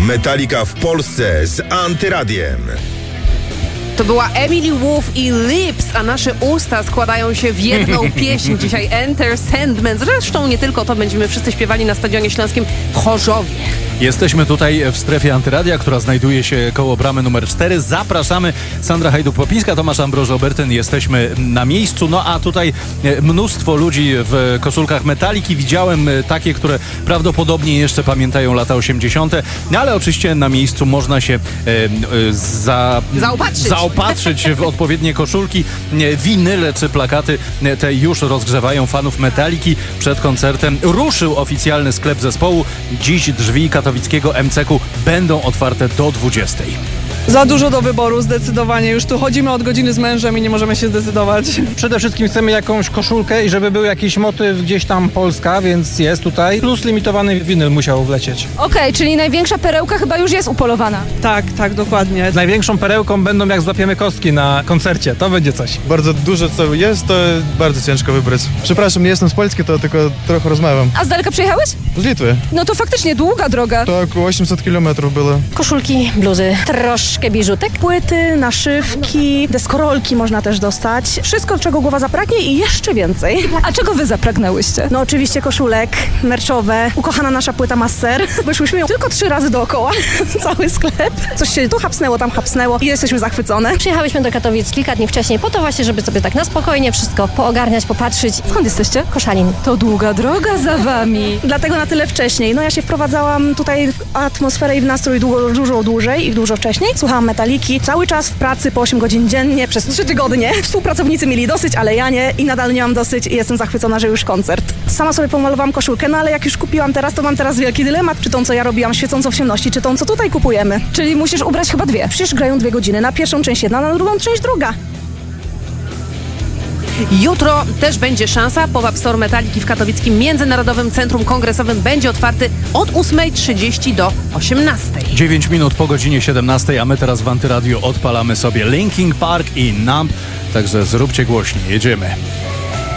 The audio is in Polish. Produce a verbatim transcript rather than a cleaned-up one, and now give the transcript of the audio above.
Metallica w Polsce z Antyradiem. To była Emily Wolf i Lips, a nasze usta składają się w jedną pieśń. Dzisiaj Enter Sandman. Zresztą nie tylko to, będziemy wszyscy śpiewali na Stadionie Śląskim w Chorzowie. Jesteśmy tutaj w strefie Antyradia, która znajduje się koło bramy numer cztery. Zapraszamy. Sandra Hajduk-Popińska, Tomasz Ambroż-Obertyn. Jesteśmy na miejscu. No a tutaj mnóstwo ludzi w koszulkach Metalliki. Widziałem takie, które prawdopodobnie jeszcze pamiętają lata osiemdziesiąte. No ale oczywiście na miejscu można się e, e, za, zaopatrzyć. zaopatrzyć w odpowiednie koszulki. Winyle czy plakaty te już rozgrzewają fanów Metalliki. Przed koncertem ruszył oficjalny sklep zespołu. Dziś drzwi katowickiego M C K-u będą otwarte do dwudziestej. Za dużo do wyboru, zdecydowanie. Już tu chodzimy od godziny z mężem i nie możemy się zdecydować. Przede wszystkim chcemy jakąś koszulkę i żeby był jakiś motyw gdzieś tam Polska, więc jest tutaj. Plus limitowany winyl musiał wlecieć. Okej, okay, czyli największa perełka chyba już jest upolowana. Tak, tak, dokładnie. Największą perełką będą jak złapiemy kostki na koncercie. To będzie coś. Bardzo dużo co jest, to bardzo ciężko wybrać. Przepraszam, nie jestem z Polski, to tylko trochę rozmawiam. A z daleka przyjechałeś? Z Litwy. No to faktycznie długa droga. To około osiemset kilometrów było. Koszulki, bluzy, troszkę biżutek. Płyty, naszywki, deskorolki można też dostać. Wszystko, czego głowa zapragnie i jeszcze więcej. A czego wy zapragnęłyście? No oczywiście koszulek, merczowe, ukochana nasza płyta Master. Wyszłyśmy ją tylko trzy razy dookoła, cały sklep. Coś się tu hapsnęło, tam hapsnęło i jesteśmy zachwycone. Przyjechałyśmy do Katowic kilka dni wcześniej po to właśnie, żeby sobie tak na spokojnie wszystko poogarniać, popatrzeć. Skąd jesteście? Koszalin. To długa droga za wami. Dlatego na tyle wcześniej. No ja się wprowadzałam tutaj w atmosferę i w nastrój dużo, dużo dłużej i dużo wcześniej. Słuchałam Metalliki. Cały czas w pracy po osiem godzin dziennie, przez trzy tygodnie. Współpracownicy mieli dosyć, ale ja nie i nadal nie mam dosyć i jestem zachwycona, że już koncert. Sama sobie pomalowałam koszulkę, no ale jak już kupiłam teraz, to mam teraz wielki dylemat, czy tą, co ja robiłam świecącą w ciemności, czy tą, co tutaj kupujemy. Czyli musisz ubrać chyba dwie. Przecież grają dwie godziny, na pierwszą część jedna, na drugą część druga. Jutro też będzie szansa. Pop-up store Metalliki w Katowickim Międzynarodowym Centrum Kongresowym będzie otwarty od ósmej trzydzieści do osiemnastej. dziewięć minut po godzinie siedemnastej, a my teraz w Antyradiu odpalamy sobie Linkin Park i Numb. Także zróbcie głośniej, jedziemy.